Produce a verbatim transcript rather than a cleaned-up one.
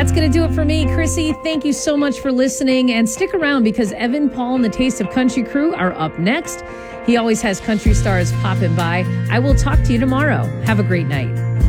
That's going to do it for me. Chrissy, thank you so much for listening. And stick around because Evan, Paul, and the Taste of Country crew are up next. He always has country stars popping by. I will talk to you tomorrow. Have a great night.